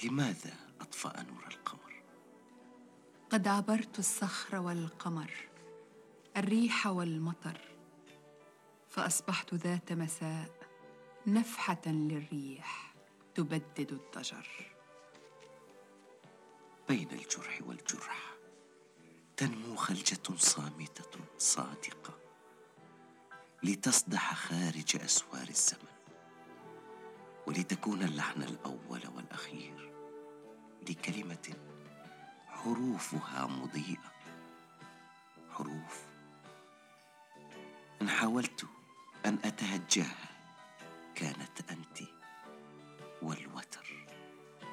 لماذا أطفأ نور القمر؟ قد عبرت الصخر والقمر، الريح والمطر، فأصبحت ذات مساء نفحة للريح تبدد الضجر. بين الجرح والجرح تنمو خلجة صامتة صادقة لتصدح خارج أسوار الزمن، ولتكون اللحن الأول والأخير لكلمة حروفها مضيئة. حروف إن حاولت أن أتهجاها